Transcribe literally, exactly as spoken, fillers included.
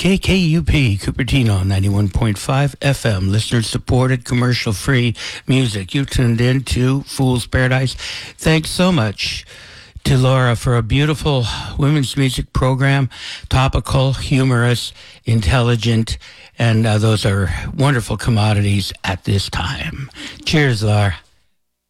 K K U P, Cupertino, ninety-one point five F M, listener-supported, commercial-free music. You tuned in to Fool's Paradise. Thanks so much to Laura for a beautiful women's music program, topical, humorous, intelligent, and uh, those are wonderful commodities at this time. Cheers, Laura.